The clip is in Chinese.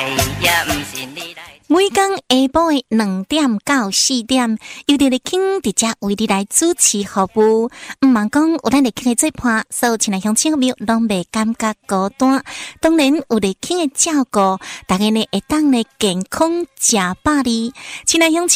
每天下晡的2點到4點，由着立慶佇遮為你來主持服務。毋茫講有咱立慶的做伴，所有親愛鄉親朋友攏袂感覺孤單。當然有立慶的照顧，大家呢會當呢健康食飽哩。親愛鄉親